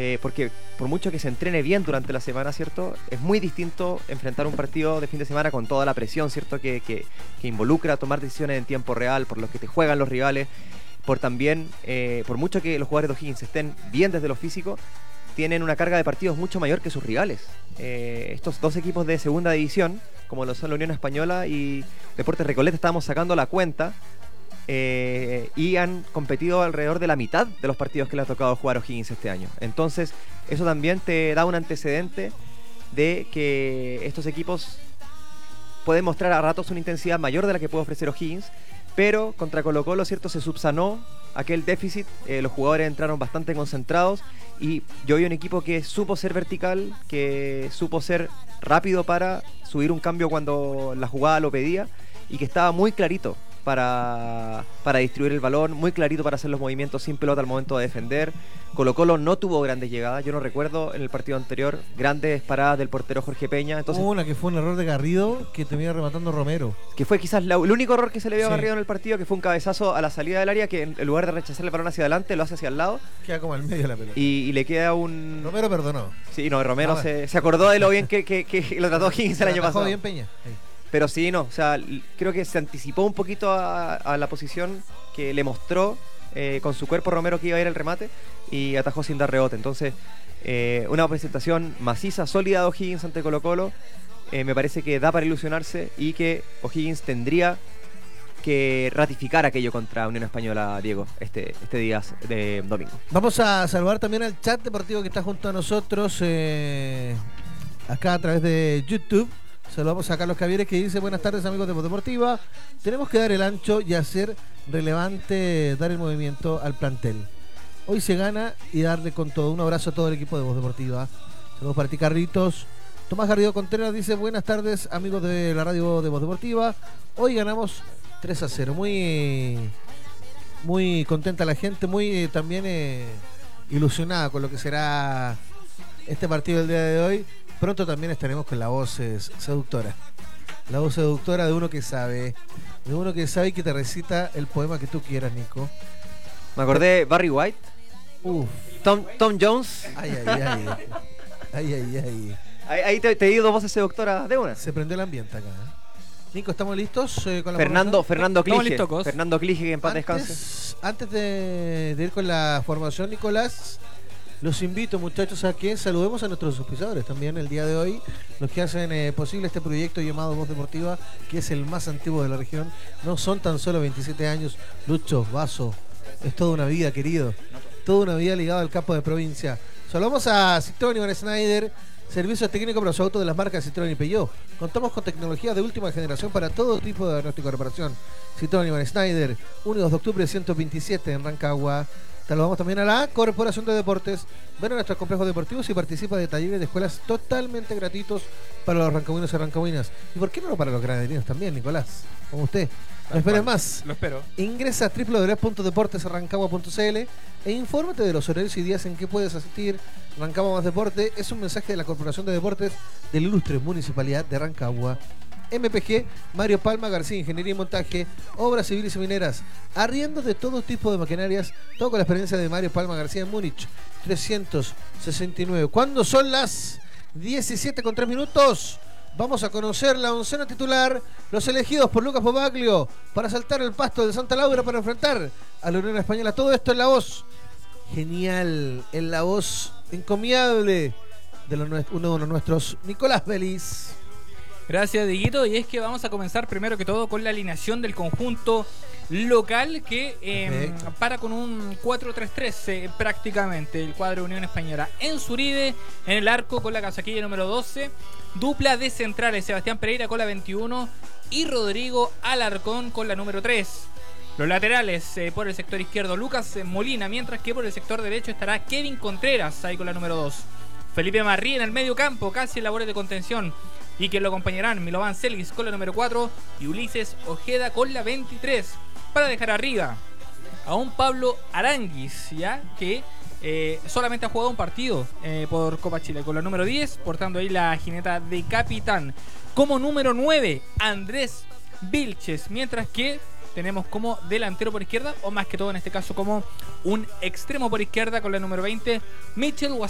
porque por mucho que se entrene bien durante la semana, ¿cierto? Es muy distinto enfrentar un partido de fin de semana con toda la presión, ¿cierto? Que involucra tomar decisiones en tiempo real, por lo que te juegan los rivales, por también, por mucho que los jugadores de O'Higgins estén bien desde lo físico, tienen una carga de partidos mucho mayor que sus rivales. Estos dos equipos de segunda división, como lo son la Unión Española y Deportes Recoleta, estábamos sacando la cuenta, y han competido alrededor de la mitad de los partidos que le ha tocado jugar a O'Higgins este año. Entonces, eso también te da un antecedente de que estos equipos pueden mostrar a ratos una intensidad mayor de la que puede ofrecer O'Higgins, pero contra Colo-Colo, ¿cierto?, se subsanó aquel déficit, los jugadores entraron bastante concentrados y yo vi un equipo que supo ser vertical, que supo ser rápido para subir un cambio cuando la jugada lo pedía y que estaba muy clarito para distribuir el balón, muy clarito para hacer los movimientos sin pelota al momento de defender. Colo-Colo no tuvo grandes llegadas, yo no recuerdo en el partido anterior grandes paradas del portero Jorge Peña. Entonces, una que fue un error de Garrido que termina rematando Romero, que fue quizás el único error que se le vio a Garrido en el partido, que fue un cabezazo a la salida del área que en lugar de rechazar el balón hacia adelante lo hace hacia el lado, queda como al medio de la pelota y le queda un... Romero perdonó. Sí, no, Romero se acordó de lo bien que lo trató Higgins el año pasado. Bien Peña. Ahí. Pero sí, no, o sea, creo que se anticipó un poquito a la posición que le mostró con su cuerpo Romero que iba a ir el remate y atajó sin dar rebote. Entonces, una presentación maciza, sólida de O'Higgins ante Colo-Colo. Me parece que da para ilusionarse y que O'Higgins tendría que ratificar aquello contra Unión Española, Diego, este día de domingo. Vamos a saludar también al chat deportivo que está junto a nosotros acá a través de YouTube. Saludamos a Carlos Cavieres que dice: buenas tardes amigos de Voz Deportiva, tenemos que dar el ancho y hacer relevante, dar el movimiento al plantel. Hoy se gana y darle con todo. Un abrazo a todo el equipo de Voz Deportiva. Saludos para ti, Carlitos. Tomás Garrido Contreras dice: buenas tardes amigos de la radio de Voz Deportiva, hoy ganamos 3-0. Muy contenta la gente, muy también ilusionada con lo que será este partido del día de hoy. Pronto también estaremos con la voz seductora. La voz seductora de uno que sabe. De uno que sabe y que te recita el poema que tú quieras, Nico. Me acordé Barry White. Tom Jones. Ay. Ahí te di dos voces seductoras de una. Se prendió el ambiente acá. Nico, ¿estamos listos con la Fernando formación? Clige. Fernando Clige, que en paz descanse. Antes de ir con la formación, Nicolás, los invito, muchachos, a que saludemos a nuestros auspiciadores también el día de hoy, los que hacen posible este proyecto llamado Voz Deportiva, que es el más antiguo de la región. No son tan solo 27 años, Lucho, Vaso, es toda una vida, querido, toda una vida ligada al campo de provincia. Saludamos a Citroën Iván Schneider, servicio técnico para su auto de las marcas Citroën y Peugeot. Contamos con tecnología de última generación para todo tipo de diagnóstico de reparación. Citroën Iván Schneider, 1 y 2 de octubre 127 en Rancagua. Saludamos también a la Corporación de Deportes. Ven a nuestros complejos deportivos y participa de talleres de escuelas totalmente gratuitos para los rancagüinos y rancagüinas. ¿Y por qué no para los granadinos también, Nicolás? Como usted. No esperes más. Lo espero. Ingresa a www.deportesrancagua.cl e infórmate de los horarios y días en que puedes asistir. Rancagua Más Deporte es un mensaje de la Corporación de Deportes de la ilustre Municipalidad de Rancagua. MPG, Mario Palma García, Ingeniería y Montaje, Obras Civiles y Mineras, arriendo de todo tipo de maquinarias, todo con la experiencia de Mario Palma García en Múnich, 369. ¿Cuándo son las 17:03? Vamos a conocer la oncena titular, los elegidos por Lucas Bobaglio para saltar el pasto de Santa Laura para enfrentar a la Unión Española. Todo esto en la voz genial, en la voz encomiable de uno de nuestros, Nicolás Vélez. Gracias, Dieguito. Y es que vamos a comenzar primero que todo con la alineación del conjunto local que para con un 4-3-3 prácticamente el cuadro de Unión Española. En Zuride, en el arco con la casaquilla número 12, dupla de centrales Sebastián Pereira con la 21 y Rodrigo Alarcón con la número 3. Los laterales por el sector izquierdo Lucas Molina, mientras que por el sector derecho estará Kevin Contreras ahí con la número 2. Felipe Marrí en el medio campo, casi en labores de contención, y que lo acompañarán Milovan Selgis con la número 4 y Ulises Ojeda con la 23, para dejar arriba a un Pablo Aranguis, ya que solamente ha jugado un partido por Copa Chile, con la número 10, portando ahí la jineta de capitán. Como número 9, Andrés Vilches, mientras que tenemos como delantero por izquierda, o más que todo en este caso como un extremo por izquierda con la número 20, Michel